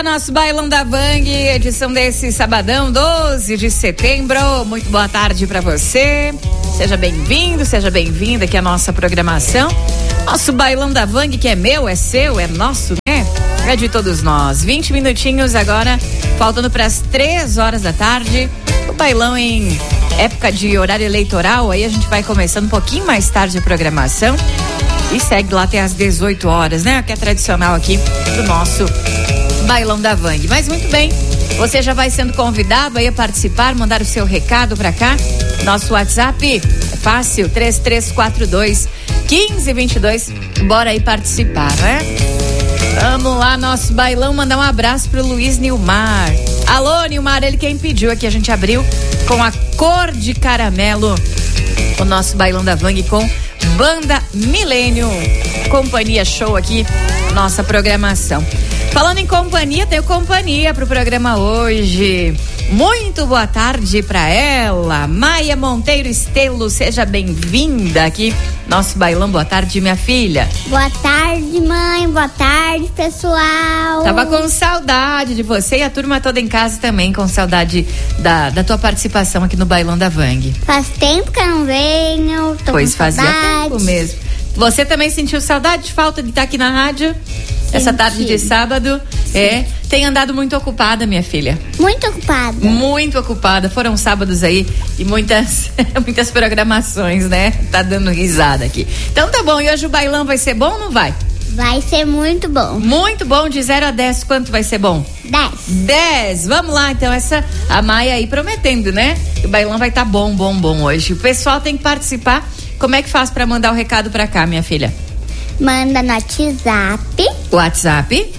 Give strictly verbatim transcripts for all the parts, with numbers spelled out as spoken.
Nosso Bailão da Vang, edição desse sabadão, doze de setembro. Muito boa tarde para você. Seja bem-vindo, seja bem-vinda aqui à nossa programação. Nosso Bailão da Vang, que é meu, é seu, é nosso, né? É de todos nós. vinte minutinhos agora, faltando para as três horas da tarde. O bailão em época de horário eleitoral, aí a gente vai começando um pouquinho mais tarde a programação e segue lá até às dezoito horas, né? Que é tradicional aqui do nosso Bailão da Vang. Mas muito bem, você já vai sendo convidado aí a participar, mandar o seu recado pra cá. Nosso WhatsApp é fácil, três três quatro dois, um cinco dois dois. Bora aí participar, né? Vamos lá, nosso bailão, mandar um abraço pro Luiz Nilmar. Alô, Nilmar, ele quem pediu aqui, a gente abriu com a cor de caramelo o nosso Bailão da Vang com Banda Milênio. Companhia show aqui, nossa programação. Falando em companhia, tenho companhia pro programa hoje. Muito boa tarde pra ela, Maia Monteiro Estelo, seja bem-vinda aqui, nosso bailão. Boa tarde, minha filha. Boa tarde, mãe, boa tarde, pessoal. Tava com saudade de você e a turma toda em casa também, com saudade da, da tua participação aqui no Bailão da Vang. Faz tempo que eu não venho, tô pois com fazia saudade. tempo mesmo. Você também sentiu saudade, falta de estar aqui na rádio? Essa tarde de sábado, Sim. é, tem andado muito ocupada, minha filha. Muito ocupada. Muito ocupada, foram sábados aí e muitas, muitas programações, né? Tá dando risada aqui. Então tá bom, e hoje o bailão vai ser bom ou não vai? Vai ser muito bom. Muito bom, de zero a dez, quanto vai ser bom? dez. dez, vamos lá, então essa, a Maia aí prometendo, né? O bailão vai estar tá bom, bom, bom hoje. O pessoal tem que participar, como é que faz pra mandar o recado pra cá, minha filha? Manda no WhatsApp. WhatsApp?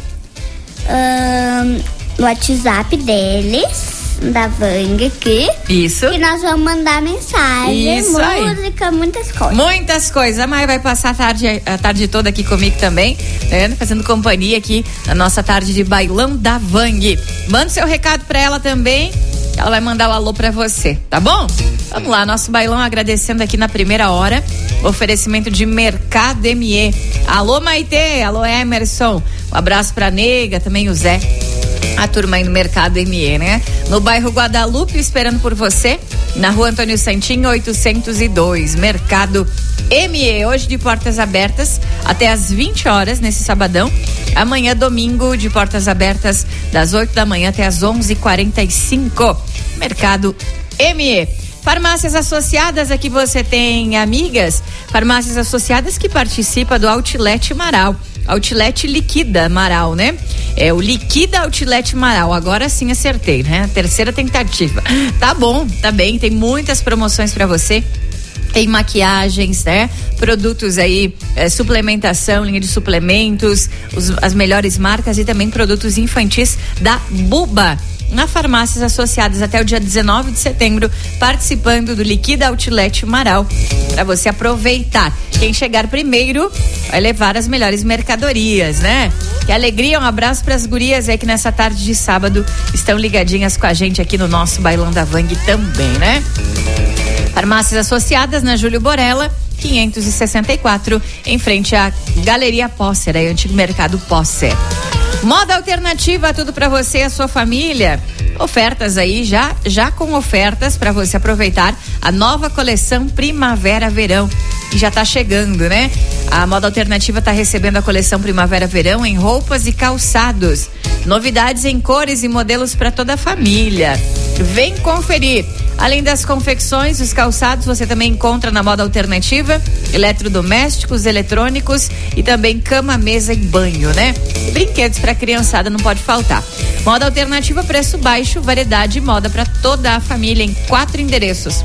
Um, no WhatsApp deles, da Vang aqui. Isso. E nós vamos mandar mensagem, Isso música, aí. muitas coisas. Muitas coisas. A Maia vai passar a tarde, a tarde toda aqui comigo também, né? Fazendo companhia aqui na nossa tarde de Bailão da Vang. Manda seu recado pra ela também. Ela vai mandar o alô pra você, tá bom? Vamos lá, nosso bailão agradecendo aqui na primeira hora o oferecimento de Mercado M E. Alô, Maitê, alô, Emerson. Um abraço pra Nega, também o Zé. A turma aí no Mercado M E, né? No bairro Guadalupe, esperando por você, na rua Antônio Santinho, oitocentos e dois. Mercado M E, hoje de portas abertas até às vinte horas nesse sabadão. Amanhã, domingo, de portas abertas das oito da manhã até às onze e quarenta e cinco. Mercado M E. Farmácias Associadas, aqui você tem amigas, farmácias associadas que participam do Outlet Marau. Outlet Liquida Marau, né? É o Liquida Outlet Marau. Agora sim acertei, né? Terceira tentativa. Tá bom, tá bem. Tem muitas promoções pra você. Tem maquiagens, né? Produtos aí, é, suplementação, linha de suplementos, os, as melhores marcas e também produtos infantis da Buba. Na Farmácias Associadas até o dia dezenove de setembro, participando do Liquida Outlet Marau, para você aproveitar. Quem chegar primeiro vai levar as melhores mercadorias, né? Que alegria, um abraço para as gurias aí que nessa tarde de sábado estão ligadinhas com a gente aqui no nosso Bailão da Vang também, né? Farmácias Associadas na Júlio Borella, quinhentos e sessenta e quatro, em frente à Galeria Posser, aí, antigo Mercado Posser. Moda Alternativa, tudo para você e a sua família. Ofertas aí, já, já com ofertas para você aproveitar a nova coleção Primavera-Verão, que já tá chegando, né? A Moda Alternativa tá recebendo a coleção Primavera-Verão em roupas e calçados. Novidades em cores e modelos para toda a família. Vem conferir. Além das confecções, os calçados você também encontra na Moda Alternativa, eletrodomésticos, eletrônicos e também cama, mesa e banho, né? E brinquedos para criançada não pode faltar. Moda Alternativa, preço baixo, variedade e moda para toda a família em quatro endereços.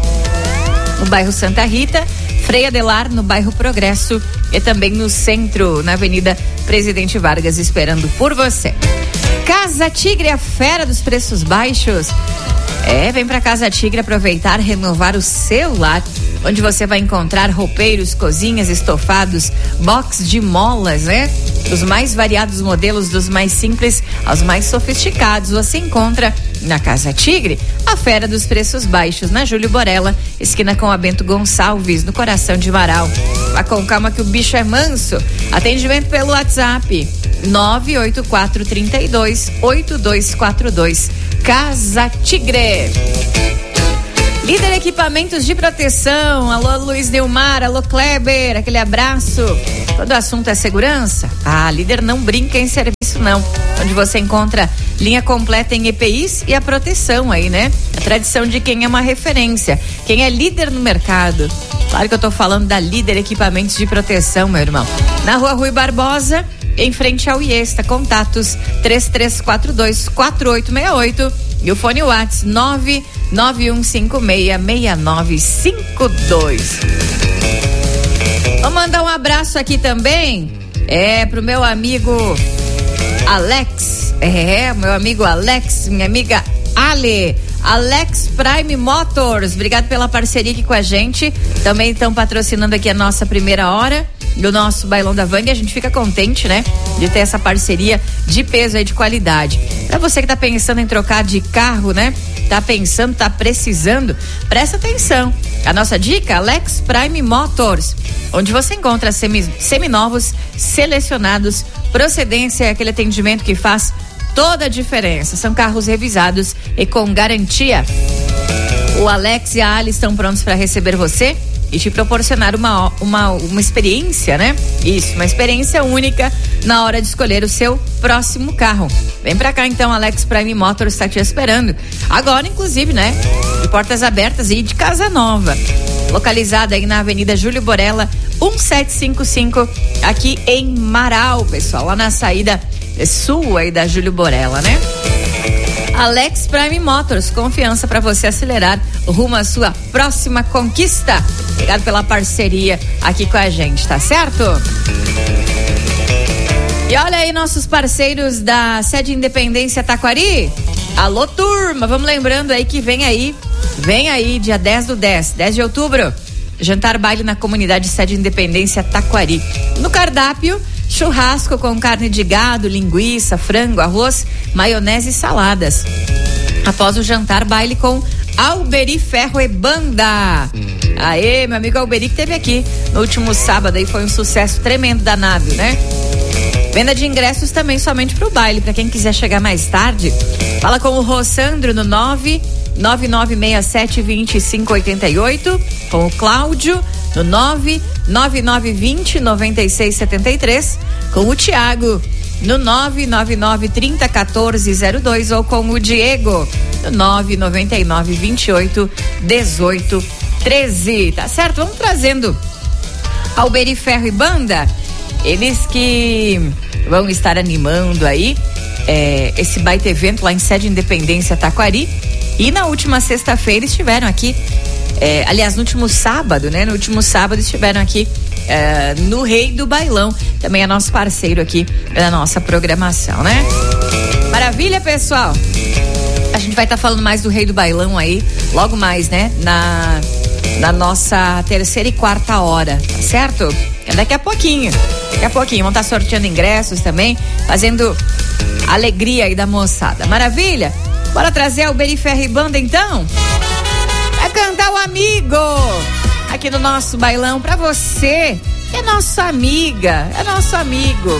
No bairro Santa Rita, Frei Adelar, no bairro Progresso e também no centro, na Avenida Presidente Vargas, esperando por você. Casa Tigre, a fera dos preços baixos. É, vem pra Casa Tigre aproveitar, renovar o seu lar, onde você vai encontrar roupeiros, cozinhas, estofados, box de molas, né? Dos mais variados modelos, dos mais simples aos mais sofisticados, você encontra na Casa Tigre, a fera dos preços baixos, na Júlio Borella, esquina com a Bento Gonçalves, no coração de Marau. Vá com calma que o bicho é manso. Atendimento pelo WhatsApp nove oito quatro três dois oito dois quatro dois. Casa Tigre. Líder Equipamentos de Proteção. Alô, Luiz Delmar. Alô, Kleber. Aquele abraço. Quando o assunto é segurança, a Líder não brinca em serviço, não. Onde você encontra linha completa em E P Is e a proteção aí, né? A tradição de quem é uma referência, quem é líder no mercado. Claro que eu tô falando da Líder Equipamentos de Proteção, meu irmão. Na Rua Rui Barbosa, em frente ao Iesta. Contatos três três quatro dois quatro oito seis oito e o fone WhatsApp nove nove um cinco seis seis nove cinco dois. Vou mandar um abraço aqui também, é pro meu amigo Alex, é, meu amigo Alex, minha amiga Ale, Alex Prime Motors, obrigado pela parceria aqui com a gente, também estão patrocinando aqui a nossa primeira hora do nosso Bailão da Vang, a gente fica contente, né, de ter essa parceria de peso aí, de qualidade. Pra você que tá pensando em trocar de carro, né, tá pensando, tá precisando, presta atenção. A nossa dica, Alex Prime Motors, onde você encontra semi, seminovos selecionados, procedência é aquele atendimento que faz toda a diferença. São carros revisados e com garantia. O Alex e a Ali estão prontos para receber você e te proporcionar uma, uma, uma experiência, né? Isso, uma experiência única na hora de escolher o seu próximo carro. Vem pra cá então, Alex Prime Motors está te esperando. Agora, inclusive, né? De portas abertas e de casa nova. Localizada aí na Avenida Júlio Borella, um sete cinco cinco, aqui em Marau, pessoal. Lá na saída sul aí da Júlio Borella, né? Alex Prime Motors, confiança para você acelerar rumo à sua próxima conquista. Obrigado pela parceria aqui com a gente, tá certo? E olha aí nossos parceiros da sede Independência Taquari. Alô, turma, vamos lembrando aí que vem aí, vem aí dia dez do dez, dez de outubro, jantar baile na comunidade sede Independência Taquari. No cardápio, churrasco com carne de gado, linguiça, frango, arroz, maionese e saladas. Após o jantar, baile com Alberi Ferro e Banda. Hum. Aê, meu amigo Alberi que teve aqui no último sábado e foi um sucesso tremendo, danado, né? Venda de ingressos também somente pro baile, para quem quiser chegar mais tarde. Fala com o Rossandro no nove nove nove seis sete dois cinco oito oito, com o Cláudio no nove nove nove dois zero nove seis sete três, com o Tiago no nove nove nove três zero um quatro zero dois ou com o Diego no nove nove nove dois oito um oito um três, tá certo? Vamos trazendo Alberi Ferro e Banda, eles que vão estar animando aí é, esse baita evento lá em sede Independência Taquari. E na última sexta-feira estiveram aqui, é, aliás, no último sábado, né? No último sábado estiveram aqui é, no Rei do Bailão. Também é nosso parceiro aqui da nossa programação, né? Maravilha, pessoal! A gente vai estar tá falando mais do Rei do Bailão aí, logo mais, né? Na, na nossa terceira e quarta hora, tá certo? É daqui a pouquinho. Daqui a pouquinho. Vão estar tá sorteando ingressos também, fazendo alegria aí da moçada. Maravilha? Bora trazer Alberi Ferro e Banda então? Vai cantar o amigo aqui no nosso bailão pra você, que é nossa amiga, é nosso amigo.